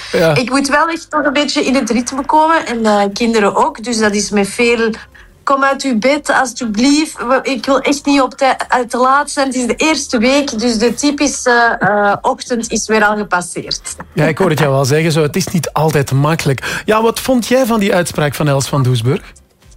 Ja. Ik moet wel echt nog een beetje in het ritme komen. En kinderen ook. Dus dat is met veel... Kom uit uw bed, alsjeblieft. Ik wil echt niet op te laat zijn. Het is de eerste week, dus de typische ochtend is weer al gepasseerd. Ja, ik hoor het jou wel zeggen. Zo, het is niet altijd makkelijk. Ja, wat vond jij van die uitspraak van Els van Doesburg?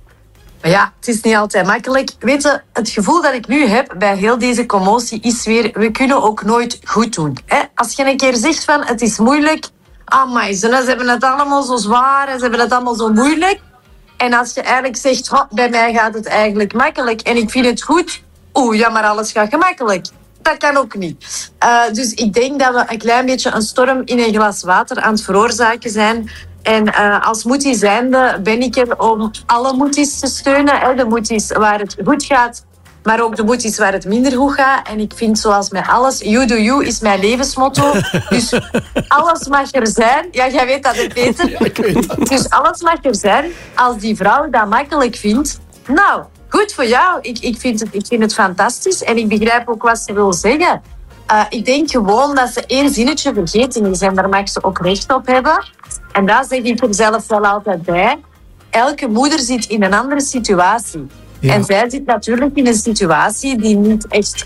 Ja, het is niet altijd makkelijk. Weet je, het gevoel dat ik nu heb bij heel deze commotie is weer... We kunnen ook nooit goed doen. Hè? Als je een keer zegt van het is moeilijk... Amai, ze hebben het allemaal zo zwaar en ze hebben het allemaal zo moeilijk... En als je eigenlijk zegt, bij mij gaat het eigenlijk makkelijk en ik vind het goed, ja, maar alles gaat gemakkelijk. Dat kan ook niet. Dus ik denk dat we een klein beetje een storm in een glas water aan het veroorzaken zijn. En als moetie zijnde ben ik er om alle moeties te steunen. Hè. De moeties waar het goed gaat, maar ook de moeties waar het minder goed gaat. En ik vind zoals met alles, you do you is mijn levensmotto. Dus alles mag er zijn. Ja, jij weet dat, Peter. Ja, ik weet dat. Dus alles mag er zijn. Als die vrouw dat makkelijk vindt, nou, goed voor jou. Ik vind het fantastisch. En ik begrijp ook wat ze wil zeggen. Ik denk gewoon dat ze één zinnetje vergeten is. En daar mag ze ook recht op hebben. En daar zeg ik er zelf wel altijd bij. Elke moeder zit in een andere situatie. Ja. En zij zit natuurlijk in een situatie die niet echt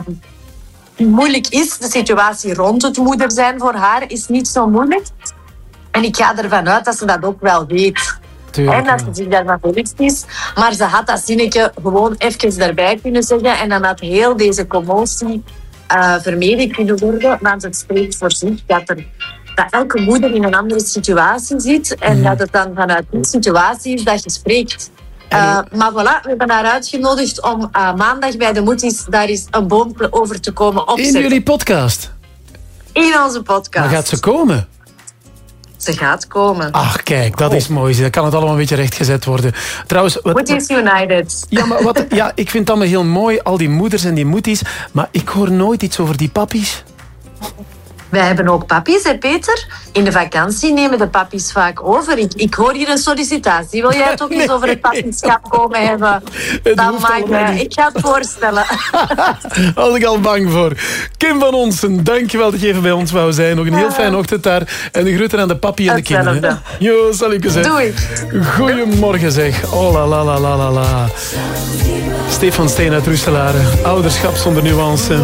moeilijk is. De situatie rond het moeder zijn voor haar is niet zo moeilijk. En ik ga ervan uit dat ze dat ook wel weet. Tuurlijk, en dat ze zich daarvan bewust is. Maar ze had dat zinnetje gewoon even daarbij kunnen zeggen. En dan had heel deze commotie vermeden kunnen worden. Want het spreekt voor zich dat elke moeder in een andere situatie zit. En dat het dan vanuit die situatie is dat je spreekt. Maar voilà, we hebben haar uitgenodigd om maandag bij de Moeties daar eens een boom over te komen opzetten. In jullie podcast? In onze podcast. Maar gaat ze komen? Ze gaat komen. Ach, kijk, dat is mooi. Dan kan het allemaal een beetje rechtgezet worden. Trouwens, Moeties United. Ja, maar ik vind het allemaal heel mooi, al die moeders en die moeties. Maar ik hoor nooit iets over die pappies. Wij hebben ook pappies, hè Peter? In de vakantie nemen de pappies vaak over. Ik hoor hier een sollicitatie. Wil jij het ook eens over het pappieschap komen hebben? Dan ik ga het voorstellen. Daar was ik al bang voor. Kim van Onsen, dankjewel dat je even bij ons wou zijn. Nog een heel fijne ochtend daar. En de groeten aan de papi en de kinderen. Jo, salutjes. Doei. Goedemorgen zeg. Oh la la la la la la. Stefan Steen uit Roeselare. Ouderschap zonder nuance.